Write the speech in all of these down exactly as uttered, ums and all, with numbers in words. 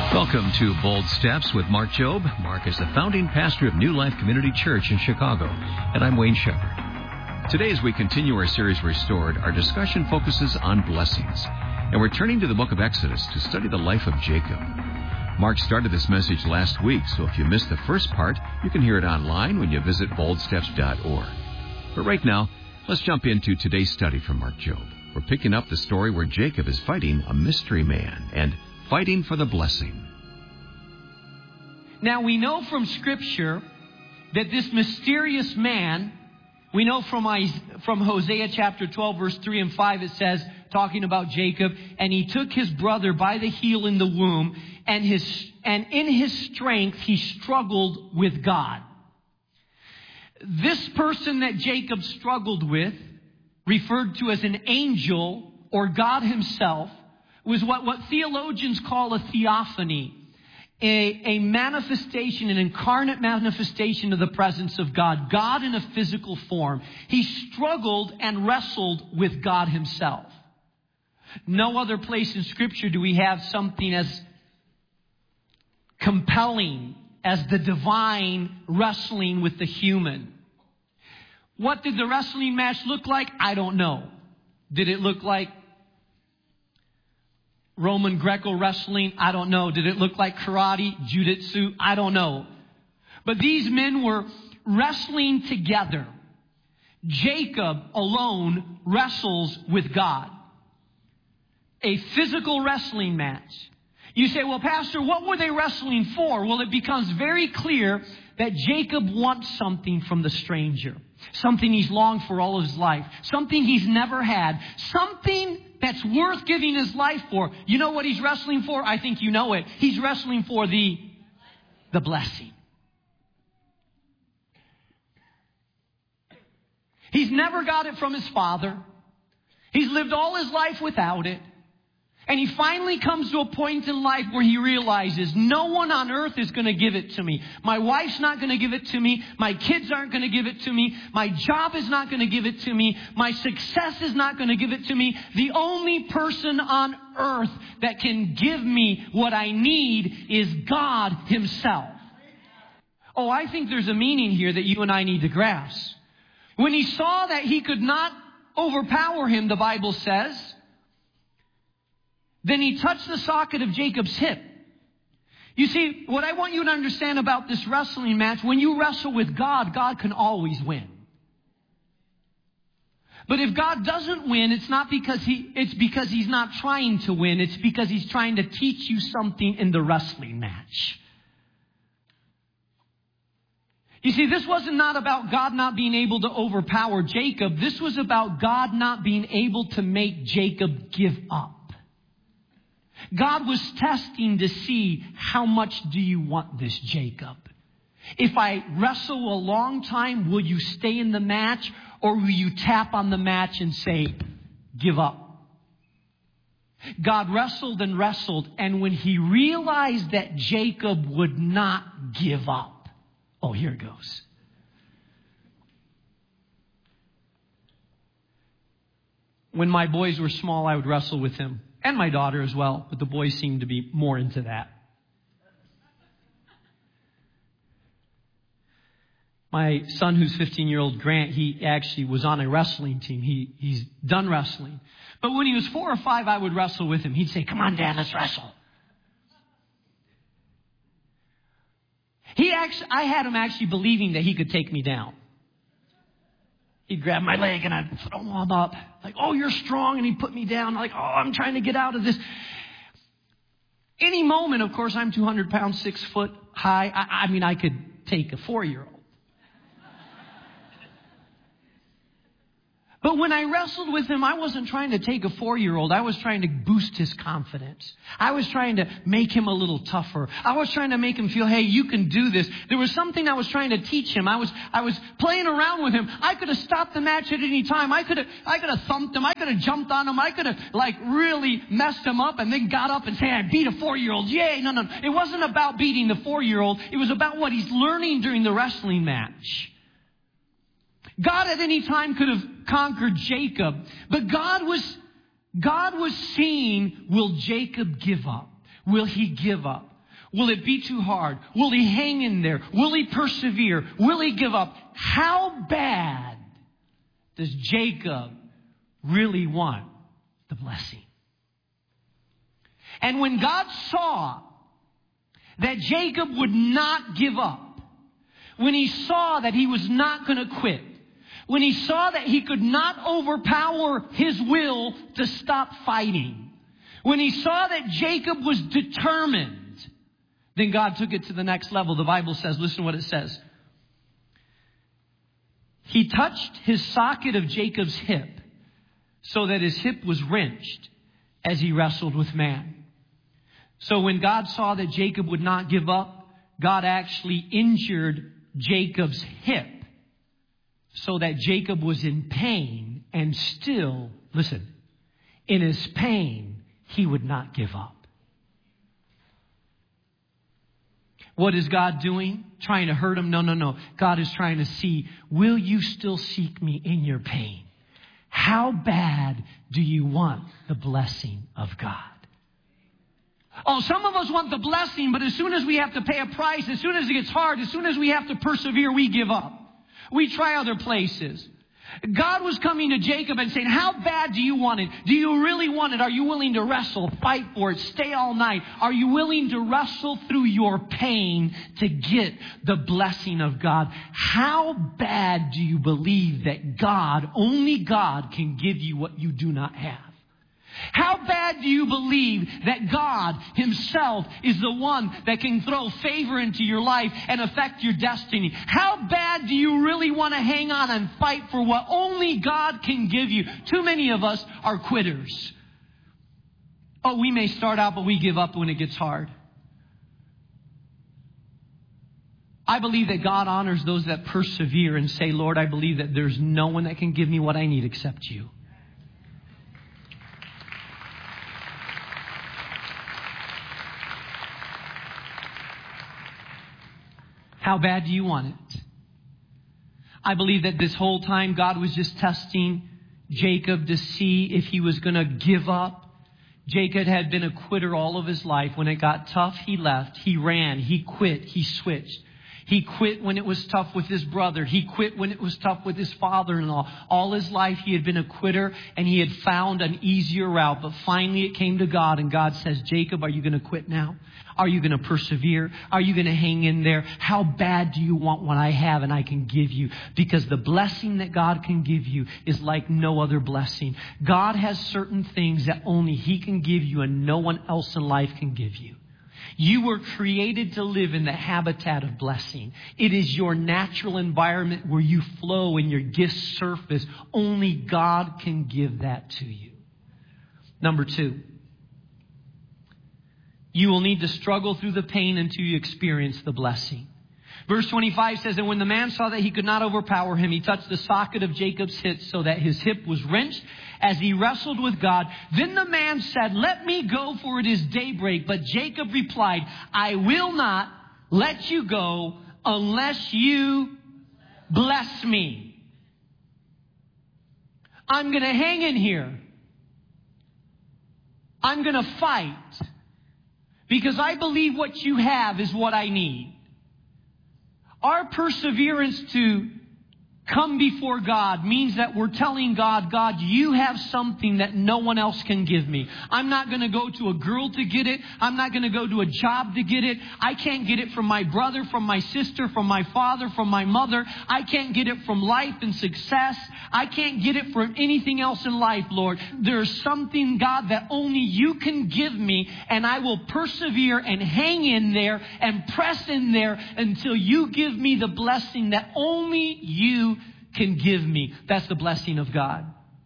Welcome to Bold Steps with Mark Jobe. Mark is the founding pastor of New Life Community Church in Chicago, and I'm Wayne Shepherd. Today, as we continue our series Restored, our discussion focuses on blessings, and we're turning to the book of Exodus to study the life of Jacob. Mark started this message last week, so if you missed the first part, you can hear it online when you visit bold steps dot org. But right now, let's jump into today's study from Mark Jobe. We're picking up the story where Jacob is fighting a mystery man and fighting for the blessing. Now, we know from Scripture that this mysterious man, we know from from Hosea chapter twelve, verse three and five, it says, talking about Jacob, and he took his brother by the heel in the womb, and his and in his strength he struggled with God. This person that Jacob struggled with, referred to as an angel or God himself, was what, what theologians call a theophany, a, a manifestation, an incarnate manifestation of the presence of God, God in a physical form. He struggled and wrestled with God himself. No other place in Scripture do we have something as compelling as the divine wrestling with the human. What did the wrestling match look like? I don't know. Did it look like Roman Greco wrestling? I don't know. Did it look like karate, jiu-jitsu? I don't know. But these men were wrestling together. Jacob alone wrestles with God. A physical wrestling match. You say, well, Pastor, what were they wrestling for? Well, it becomes very clear that Jacob wants something from the stranger. Something he's longed for all of his life. Something he's never had. Something that's worth giving his life for. You know what he's wrestling for? I think you know it. He's wrestling for the, the blessing. He's never got it from his father. He's lived all his life without it. And he finally comes to a point in life where he realizes no one on earth is going to give it to me. My wife's not going to give it to me. My kids aren't going to give it to me. My job is not going to give it to me. My success is not going to give it to me. The only person on earth that can give me what I need is God himself. Oh, I think there's a meaning here that you and I need to grasp. When he saw that he could not overpower him, the Bible says, then he touched the socket of Jacob's hip. You see, what I want you to understand about this wrestling match, when you wrestle with God, God can always win. But if God doesn't win, it's not because he, it's because he's not trying to win. It's because he's trying to teach you something in the wrestling match. You see, this wasn't not about God not being able to overpower Jacob. This was about God not being able to make Jacob give up. God was testing to see, how much do you want this, Jacob? If I wrestle a long time, will you stay in the match, or will you tap on the match and say, give up? God wrestled and wrestled, and when he realized that Jacob would not give up, oh, here it goes. When my boys were small, I would wrestle with him. And my daughter as well, but the boys seem to be more into that. My son, who's fifteen-year-old Grant, he actually was on a wrestling team. He He's done wrestling. But when he was four or five, I would wrestle with him. He'd say, come on, Dad, let's wrestle. He actually, I had him actually believing that he could take me down. He'd grab my leg and I'd throw him up. Like, oh, you're strong. And he'd put me down. Like, oh, I'm trying to get out of this. Any moment, of course, I'm two hundred pounds, six foot high. I, I mean, I could take a four-year-old. But when I wrestled with him, I wasn't trying to take a four-year-old. I was trying to boost his confidence. I was trying to make him a little tougher. I was trying to make him feel, hey, you can do this. There was something I was trying to teach him. I was I was playing around with him. I could have stopped the match at any time. I could have I could have thumped him. I could have jumped on him. I could have like really messed him up and then got up and say, I beat a four-year-old. Yay. No, no. It wasn't about beating the four-year-old. It was about what he's learning during the wrestling match. God at any time could have conquered Jacob, but God was God was seeing, will Jacob give up? Will he give up? Will it be too hard? Will he hang in there? Will he persevere? Will he give up? How bad does Jacob really want the blessing? And when God saw that Jacob would not give up, when he saw that he was not going to quit, when he saw that he could not overpower his will to stop fighting, when he saw that Jacob was determined, then God took it to the next level. The Bible says, listen to what it says. He touched his socket of Jacob's hip so that his hip was wrenched as he wrestled with man. So when God saw that Jacob would not give up, God actually injured Jacob's hip so that Jacob was in pain, and still, listen, in his pain, he would not give up. What is God doing? Trying to hurt him? No, no, no. God is trying to see, will you still seek me in your pain? How bad do you want the blessing of God? Oh, some of us want the blessing, but as soon as we have to pay a price, as soon as it gets hard, as soon as we have to persevere, we give up. We try other places. God was coming to Jacob and saying, how bad do you want it? Do you really want it? Are you willing to wrestle, fight for it, stay all night? Are you willing to wrestle through your pain to get the blessing of God? How bad do you believe that God, only God, can give you what you do not have? How bad do you believe that God himself is the one that can throw favor into your life and affect your destiny? How bad do you really want to hang on and fight for what only God can give you? Too many of us are quitters. Oh, we may start out, but we give up when it gets hard. I believe that God honors those that persevere and say, Lord, I believe that there's no one that can give me what I need except you. How bad do you want it? I believe that this whole time God was just testing Jacob to see if he was going to give up. Jacob had been a quitter all of his life. When it got tough, he left. He ran. He quit. He switched. He quit when it was tough with his brother. He quit when it was tough with his father-in-law. All his life he had been a quitter, and he had found an easier route. But finally it came to God, and God says, Jacob, are you going to quit now? Are you going to persevere? Are you going to hang in there? How bad do you want what I have and I can give you? Because the blessing that God can give you is like no other blessing. God has certain things that only he can give you and no one else in life can give you. You were created to live in the habitat of blessing. It is your natural environment where you flow and your gifts surface. Only God can give that to you. Number two, you will need to struggle through the pain until you experience the blessing. Verse twenty-five says, and when the man saw that he could not overpower him, he touched the socket of Jacob's hip so that his hip was wrenched as he wrestled with God. Then the man said, let me go, for it is daybreak. But Jacob replied, I will not let you go unless you bless me. I'm going to hang in here. I'm going to fight because I believe what you have is what I need. Our perseverance to come before God means that we're telling God, God, you have something that no one else can give me. I'm not going to go to a girl to get it. I'm not going to go to a job to get it. I can't get it from my brother, from my sister, from my father, from my mother. I can't get it from life and success. I can't get it from anything else in life, Lord. There's something, God, that only you can give me, and I will persevere and hang in there and press in there until you give me the blessing that only you can give me. That's the blessing of God.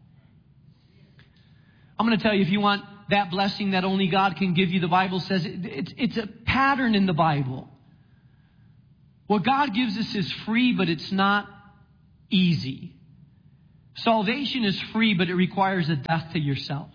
I'm going to tell you, if you want that blessing that only God can give you, the Bible says it, it's, it's a pattern in the Bible. What God gives us is free, but it's not easy. Salvation is free, but it requires a death to yourself.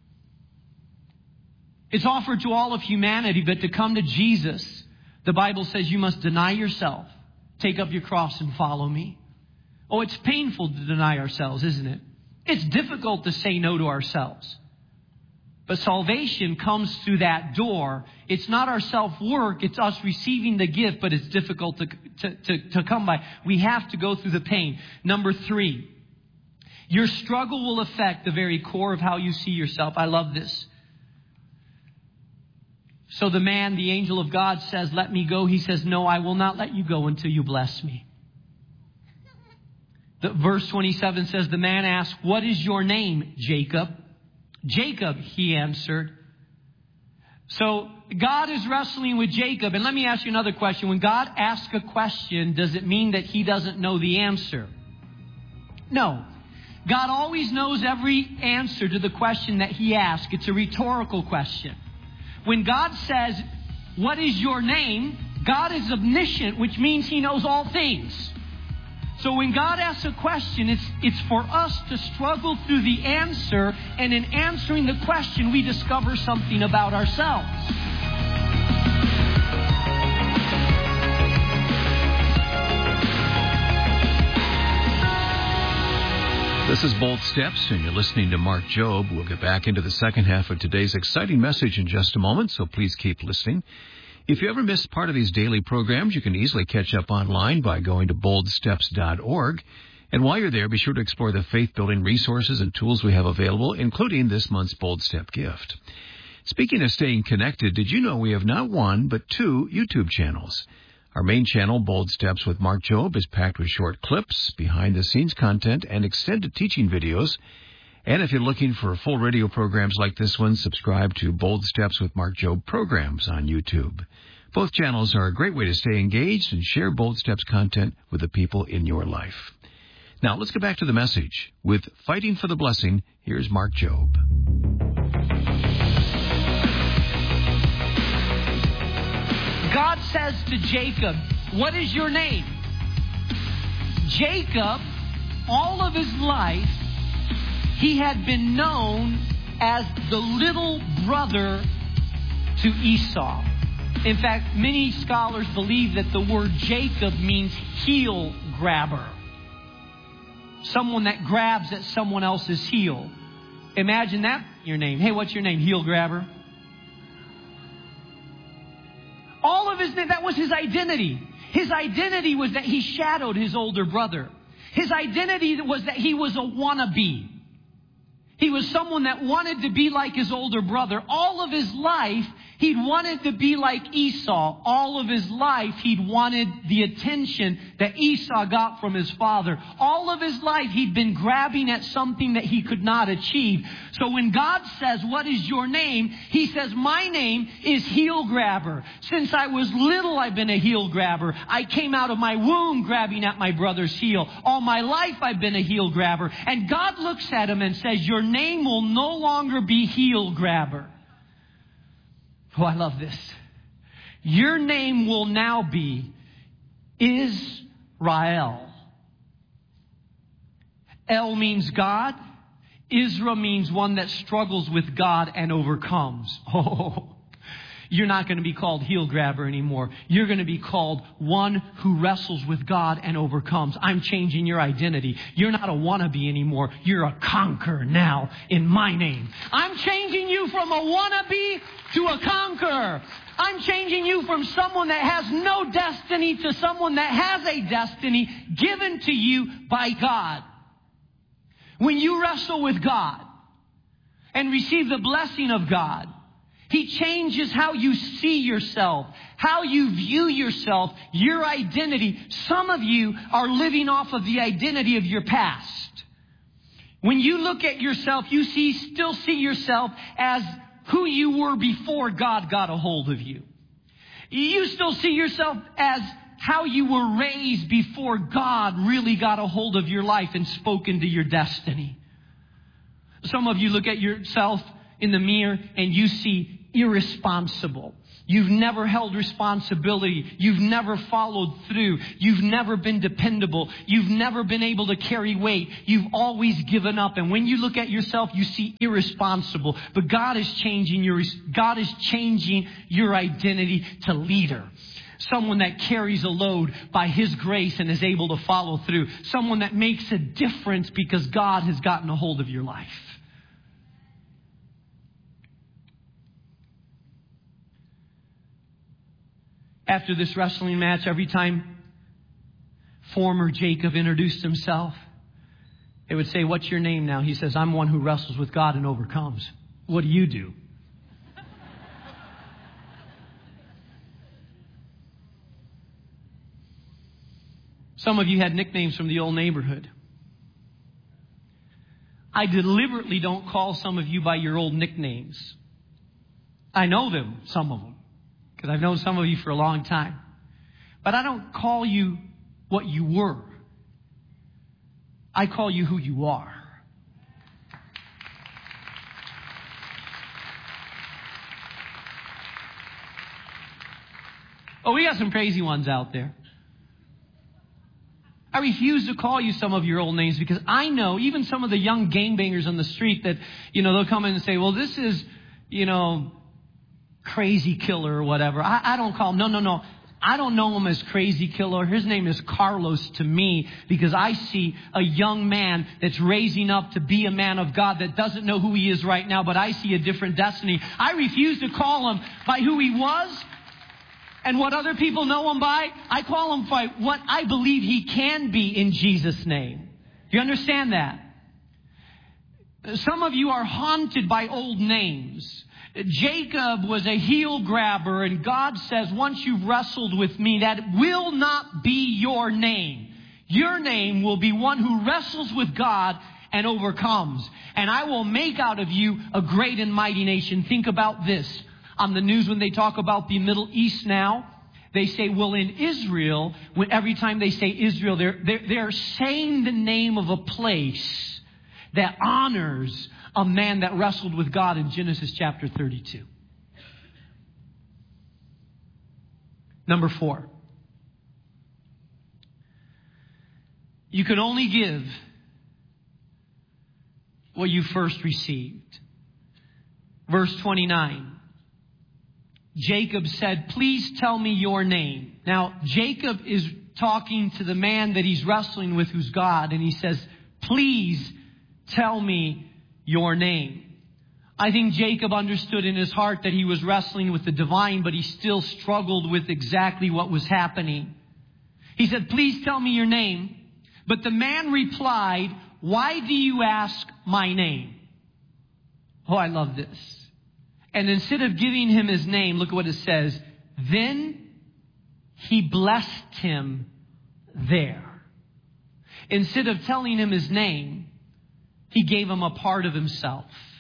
It's offered to all of humanity, but to come to Jesus, the Bible says you must deny yourself, take up your cross and follow me. Oh, it's painful to deny ourselves, isn't it? It's difficult to say no to ourselves. But salvation comes through that door. It's not our self-work. It's us receiving the gift, but it's difficult to, to, to, to come by. We have to go through the pain. Number three, your struggle will affect the very core of how you see yourself. I love this. So the man, the angel of God, says, let me go. He says, no, I will not let you go until you bless me. The, verse twenty-seven says, the man asked, what is your name, Jacob? Jacob, he answered. So God is wrestling with Jacob. And let me ask you another question. When God asks a question, does it mean that he doesn't know the answer? No. God always knows every answer to the question that he asks. It's a rhetorical question. When God says, what is your name? God is omniscient, which means he knows all things. So when God asks a question, it's, it's for us to struggle through the answer. And in answering the question, we discover something about ourselves. This is Bold Steps, and you're listening to Mark Jobe. We'll get back into the second half of today's exciting message in just a moment, so please keep listening. If you ever miss part of these daily programs, you can easily catch up online by going to bold steps dot org. And while you're there, be sure to explore the faith-building resources and tools we have available, including this month's Bold Step gift. Speaking of staying connected, did you know we have not one, but two YouTube channels? Our main channel, Bold Steps with Mark Jobe, is packed with short clips, behind-the-scenes content, and extended teaching videos. And if you're looking for full radio programs like this one, subscribe to Bold Steps with Mark Jobe programs on YouTube. Both channels are a great way to stay engaged and share Bold Steps content with the people in your life. Now, let's get back to the message. With Fighting for the Blessing, here's Mark Jobe. God says to Jacob, what is your name? Jacob, all of his life, he had been known as the little brother to Esau. In fact, many scholars believe that the word Jacob means heel grabber. Someone that grabs at someone else's heel. Imagine that, your name. Hey, what's your name? Heel grabber. All of his, that was his identity. His identity was that he shadowed his older brother. His identity was that he was a wannabe. He was someone that wanted to be like his older brother. All of his life, he'd wanted to be like Esau. All of his life, he'd wanted the attention that Esau got from his father. All of his life, he'd been grabbing at something that he could not achieve. So when God says, what is your name? He says, my name is heel grabber. Since I was little, I've been a heel grabber. I came out of my womb grabbing at my brother's heel. All my life, I've been a heel grabber. And God looks at him and says, your name will no longer be heel grabber. Oh, I love this. Your name will now be Israel. El means God. Israel means one that struggles with God and overcomes. Oh, you're not going to be called heel grabber anymore. You're going to be called one who wrestles with God and overcomes. I'm changing your identity. You're not a wannabe anymore. You're a conqueror now in my name. I'm changing you from a wannabe to a conqueror. I'm changing you from someone that has no destiny to someone that has a destiny given to you by God. When you wrestle with God and receive the blessing of God, He changes how you see yourself, how you view yourself, your identity. Some of you are living off of the identity of your past. When you look at yourself, you see, still see yourself as who you were before God got a hold of you. You still see yourself as how you were raised before God really got a hold of your life and spoke into your destiny. Some of you look at yourself in the mirror and you see irresponsible. You've never held responsibility. You've never followed through. You've never been dependable. You've never been able to carry weight. You've always given up. And when you look at yourself, you see irresponsible. But God is changing your, God is changing your identity to leader. Someone that carries a load by His grace and is able to follow through. Someone that makes a difference because God has gotten a hold of your life. After this wrestling match, every time former Jacob introduced himself, they would say, "What's your name now?" He says, "I'm one who wrestles with God and overcomes." What do you do? Some of you had nicknames from the old neighborhood. I deliberately don't call some of you by your old nicknames. I know them, some of them, because I've known some of you for a long time. But I don't call you what you were. I call you who you are. Oh, we got some crazy ones out there. I refuse to call you some of your old names because I know even some of the young gangbangers on the street that, you know, they'll come in and say, "Well, this is, you know, Crazy Killer or whatever." I, I don't call him. No, no, no. I don't know him as Crazy Killer. His name is Carlos to me because I see a young man that's raising up to be a man of God that doesn't know who he is right now, but I see a different destiny. I refuse to call him by who he was and what other people know him by. I call him by what I believe he can be in Jesus' name. Do you understand that? Some of you are haunted by old names. Jacob was a heel grabber, and God says, once you've wrestled with me, that will not be your name. Your name will be one who wrestles with God and overcomes. And I will make out of you a great and mighty nation. Think about this. On the news, when they talk about the Middle East now, they say, well, in Israel, when every time they say Israel, they're, they're, they're saying the name of a place that honors a man that wrestled with God in Genesis chapter thirty-two. Number four. You can only give what you first received. Verse twenty-nine. Jacob said, "Please tell me your name." Now, Jacob is talking to the man that he's wrestling with, who's God, and he says, "Please tell me your name." I think Jacob understood in his heart that he was wrestling with the divine, but he still struggled with exactly what was happening. He said, "Please tell me your name." But the man replied, "Why do you ask my name?" Oh, I love this. And instead of giving him his name, look at what it says. Then he blessed him there. Instead of telling him his name, he gave him a part of himself.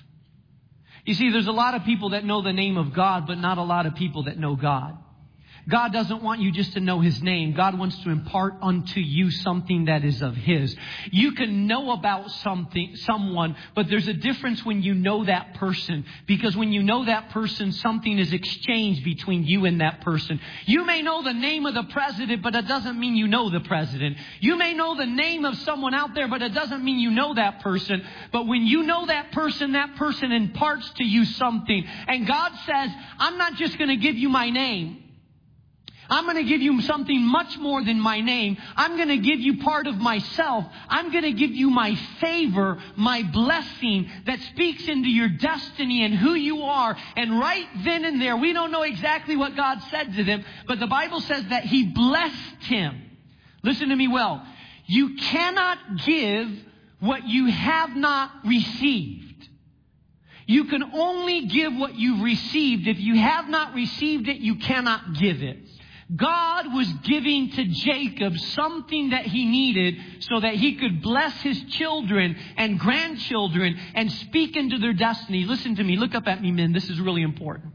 You see, there's a lot of people that know the name of God, but not a lot of people that know God. God doesn't want you just to know His name. God wants to impart unto you something that is of His. You can know about something, someone, but there's a difference when you know that person. Because when you know that person, something is exchanged between you and that person. You may know the name of the president, but it doesn't mean you know the president. You may know the name of someone out there, but it doesn't mean you know that person. But when you know that person, that person imparts to you something. And God says, I'm not just going to give you my name. I'm going to give you something much more than my name. I'm going to give you part of myself. I'm going to give you my favor, my blessing that speaks into your destiny and who you are. And right then and there, we don't know exactly what God said to them, but the Bible says that He blessed him. Listen to me well. You cannot give what you have not received. You can only give what you've received. If you have not received it, you cannot give it. God was giving to Jacob something that he needed so that he could bless his children and grandchildren and speak into their destiny. Listen to me. Look up at me, men. This is really important.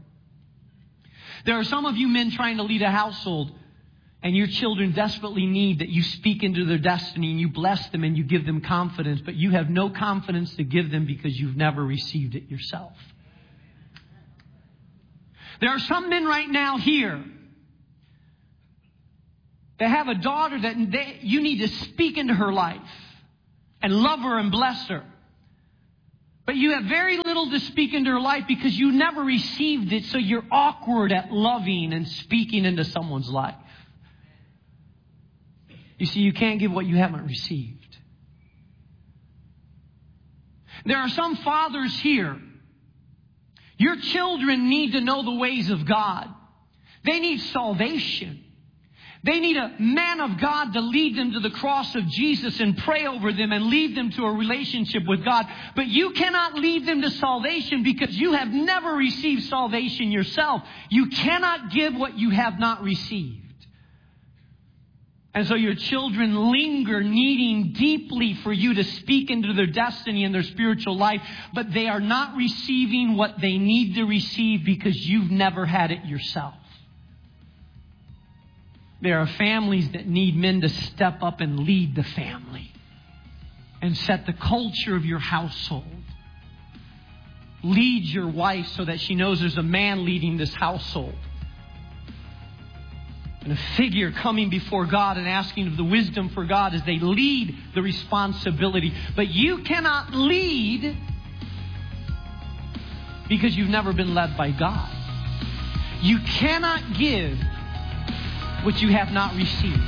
There are some of you men trying to lead a household, and your children desperately need that you speak into their destiny and you bless them and you give them confidence, but you have no confidence to give them because you've never received it yourself. There are some men right now here they have a daughter that they, you need to speak into her life and love her and bless her. But you have very little to speak into her life because you never received it, so you're awkward at loving and speaking into someone's life. You see, you can't give what you haven't received. There are some fathers here. Your children need to know the ways of God. They need salvation. They need a man of God to lead them to the cross of Jesus and pray over them and lead them to a relationship with God. But you cannot lead them to salvation because you have never received salvation yourself. You cannot give what you have not received. And so your children linger needing deeply for you to speak into their destiny and their spiritual life, but they are not receiving what they need to receive because you've never had it yourself. There are families that need men to step up and lead the family and set the culture of your household. Lead your wife so that she knows there's a man leading this household. And a figure coming before God and asking of the wisdom for God as they lead the responsibility. But you cannot lead because you've never been led by God. You cannot give what you have not received.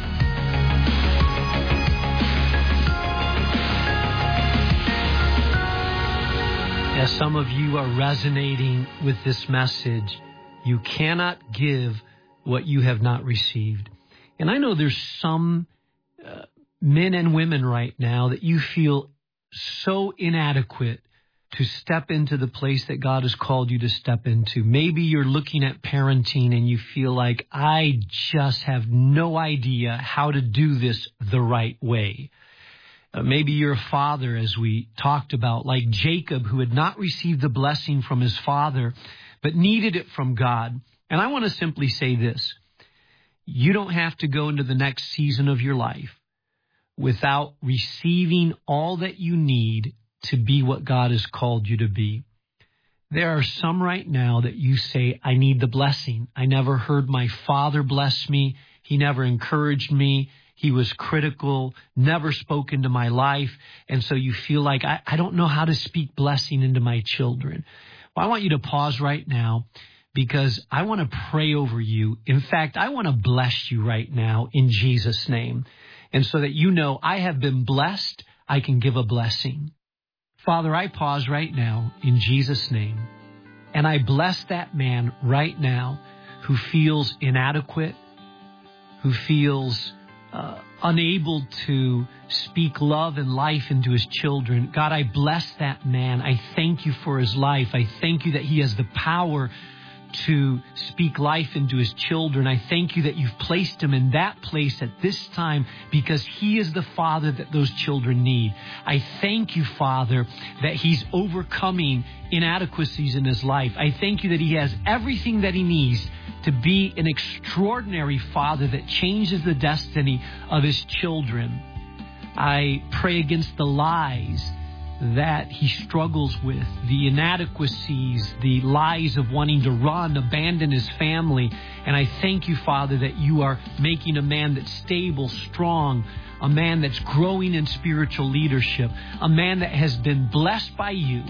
As some of you are resonating with this message, you cannot give what you have not received. And I know there's some uh, men and women right now that you feel so inadequate to step into the place that God has called you to step into. Maybe you're looking at parenting and you feel like, I just have no idea how to do this the right way. Uh, maybe you're a father, as we talked about, like Jacob, who had not received the blessing from his father, but needed it from God. And I want to simply say this. You don't have to go into the next season of your life without receiving all that you need to be what God has called you to be. There are some right now that you say, I need the blessing. I never heard my father bless me. He never encouraged me. He was critical, never spoke into my life. And so you feel like, I, I don't know how to speak blessing into my children. Well, I want you to pause right now because I want to pray over you. In fact, I want to bless you right now in Jesus' name. And so that you know I have been blessed, I can give a blessing. Father, I pause right now in Jesus' name, and I bless that man right now who feels inadequate, who feels uh, unable to speak love and life into his children. God, I bless that man. I thank you for his life. I thank you that he has the power to speak life into his children. I thank you that you've placed him in that place at this time because he is the father that those children need. I thank you, Father, that he's overcoming inadequacies in his life. I thank you that he has everything that he needs to be an extraordinary father that changes the destiny of his children. I pray against the lies that he struggles with, the inadequacies, the lies of wanting to run, abandon his family. And I thank you, Father, that you are making a man that's stable, strong, a man that's growing in spiritual leadership, a man that has been blessed by you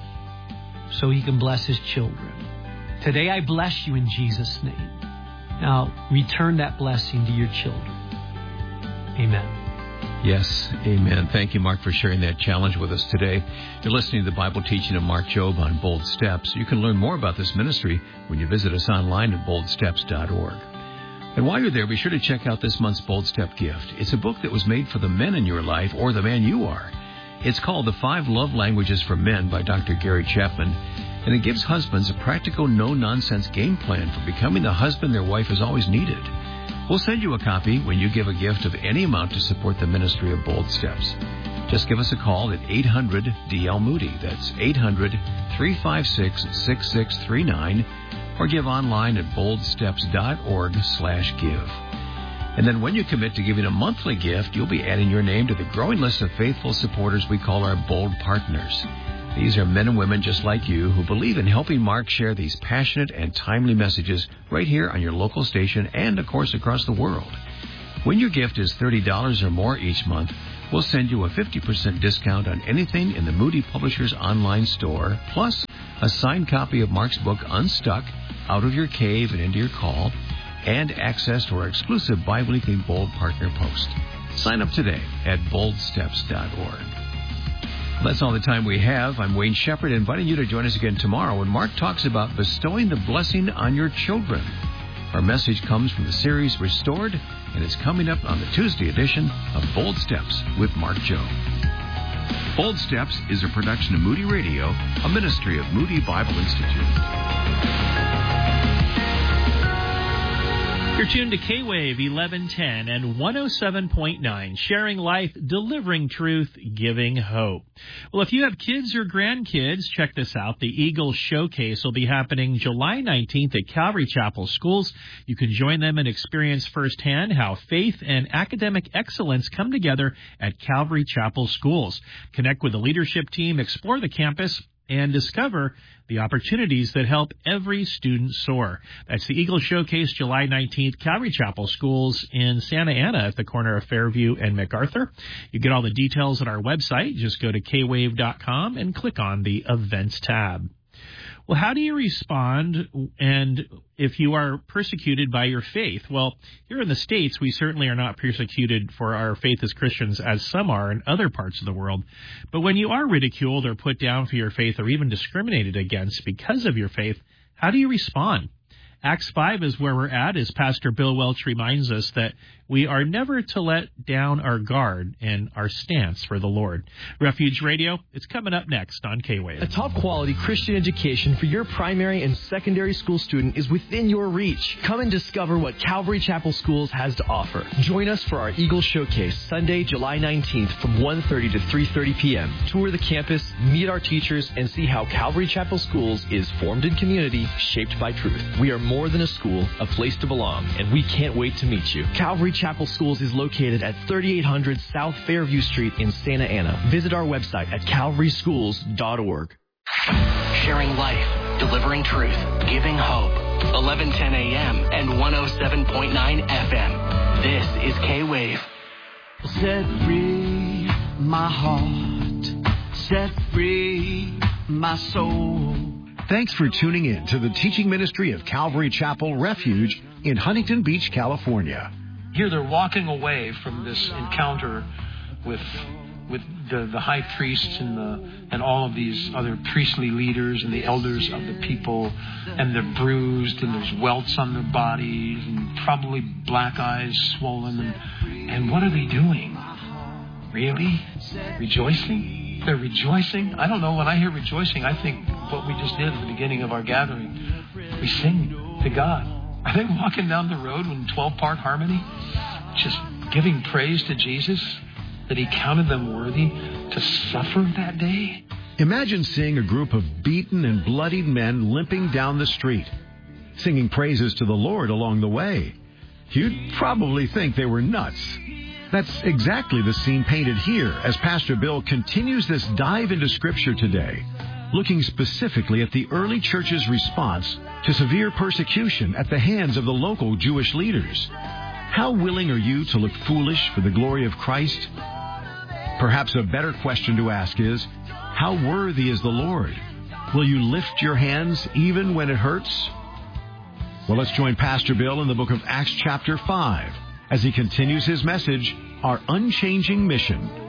so he can bless his children. Today I bless you in Jesus' name. Now return that blessing to your children. Amen. Yes, amen. Thank you, Mark, for sharing that challenge with us today. You're listening to the Bible teaching of Mark Jobe on Bold Steps. You can learn more about this ministry when you visit us online at bold steps dot org. And while you're there, be sure to check out this month's Bold Step gift. It's a book that was made for the men in your life or the man you are. It's called The Five Love Languages for Men by Doctor Gary Chapman, and it gives husbands a practical, no-nonsense game plan for becoming the husband their wife has always needed. We'll send you a copy when you give a gift of any amount to support the ministry of Bold Steps. Just give us a call at eight hundred D L Moody. That's eight hundred, three five six, six six three nine, or give online at bold steps dot org slash give. And then when you commit to giving a monthly gift, you'll be adding your name to the growing list of faithful supporters we call our Bold Partners. These are men and women just like you who believe in helping Mark share these passionate and timely messages right here on your local station and, of course, across the world. When your gift is thirty dollars or more each month, we'll send you a fifty percent discount on anything in the Moody Publishers online store, plus a signed copy of Mark's book, Unstuck, Out of Your Cave and Into Your Call, and access to our exclusive bi-weekly Bold Partner Post. Sign up today at bold steps dot org. That's all the time we have. I'm Wayne Shepherd, inviting you to join us again tomorrow when Mark talks about bestowing the blessing on your children. Our message comes from the series Restored, and it's coming up on the Tuesday edition of Bold Steps with Mark Jobe. Bold Steps is a production of Moody Radio, a ministry of Moody Bible Institute. You're tuned to K-Wave eleven ten and one oh seven point nine, sharing life, delivering truth, giving hope. Well, if you have kids or grandkids, check this out. The Eagle Showcase will be happening July nineteenth at Calvary Chapel Schools. You can join them and experience firsthand how faith and academic excellence come together at Calvary Chapel Schools. Connect with the leadership team, explore the campus, and discover the opportunities that help every student soar. That's the Eagle Showcase, July nineteenth, Calvary Chapel Schools in Santa Ana at the corner of Fairview and MacArthur. You get all the details at our website. Just go to k wave dot com and click on the Events tab. Well, how do you respond and if you are persecuted by your faith? Well, here in the States, we certainly are not persecuted for our faith as Christians as some are in other parts of the world. But when you are ridiculed or put down for your faith or even discriminated against because of your faith, how do you respond? Acts five is where we're at, as Pastor Bill Welch reminds us that we are never to let down our guard and our stance for the Lord. Refuge Radio, it's coming up next on K-Wave. A top-quality Christian education for your primary and secondary school student is within your reach. Come and discover what Calvary Chapel Schools has to offer. Join us for our Eagle Showcase, Sunday, July nineteenth from one thirty to three thirty p.m. Tour the campus, meet our teachers, and see how Calvary Chapel Schools is formed in community, shaped by truth. We are more than a school, a place to belong, and we can't wait to meet you. Calvary Chapel Schools is located at thirty-eight hundred South Fairview Street in Santa Ana. Visit our website at calvary schools dot org. Sharing life, delivering truth, giving hope. eleven ten a.m. and one oh seven point nine F M. This is K-Wave. Set free my heart, set free my soul. Thanks for tuning in to the teaching ministry of Calvary Chapel Refuge in Huntington Beach, California. Here they're walking away from this encounter with with the, the high priests and the and all of these other priestly leaders and the elders of the people, and they're bruised and there's welts on their bodies and probably black eyes swollen. And, and what are they doing? Really? Rejoicing? They're rejoicing? I don't know. When I hear rejoicing, I think what we just did at the beginning of our gathering. We sing to God. Are they walking down the road in twelve-part harmony, just giving praise to Jesus that he counted them worthy to suffer that day? Imagine seeing a group of beaten and bloodied men limping down the street, singing praises to the Lord along the way. You'd probably think they were nuts. That's exactly the scene painted here as Pastor Bill continues this dive into Scripture today, looking specifically at the early church's response to severe persecution at the hands of the local Jewish leaders. How willing are you to look foolish for the glory of Christ? Perhaps a better question to ask is, how worthy is the Lord? Will you lift your hands even when it hurts? Well, let's join Pastor Bill in the book of Acts chapter five as he continues his message, Our Unchanging Mission.